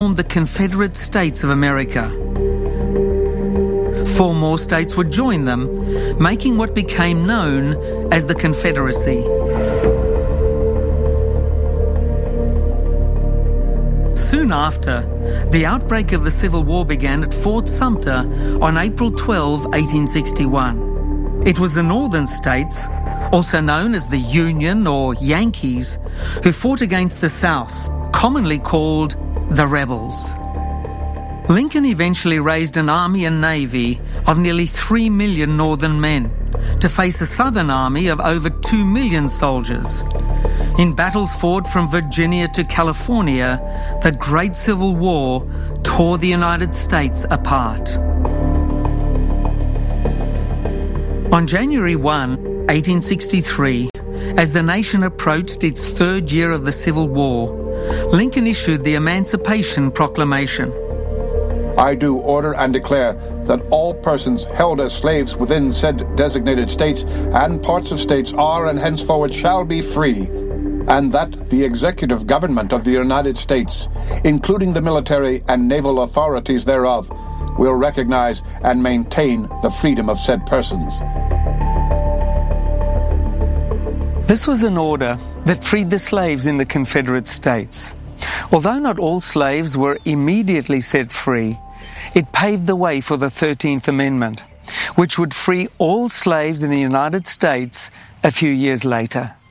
formed the Confederate States of America. 4 more states would join them, making what became known as the Confederacy. Soon after, the outbreak of the Civil War began at Fort Sumter on April 12, 1861. It was the northern states, also known as the Union or Yankees, who fought against the South, commonly called the Rebels. Lincoln eventually raised an army and navy of nearly 3 million northern men to face a southern army of over 2 million soldiers. In battles fought from Virginia to California, the Great Civil War tore the United States apart. On January 1, 1863, as the nation approached its 3rd year of the Civil War, Lincoln issued the Emancipation Proclamation. I do order and declare that all persons held as slaves within said designated states and parts of states are and henceforward shall be free, and that the executive government of the United States, including the military and naval authorities thereof, will recognize and maintain the freedom of said persons. This was an order that freed the slaves in the Confederate States. Although not all slaves were immediately set free, it paved the way for the 13th Amendment, which would free all slaves in the United States a few years later.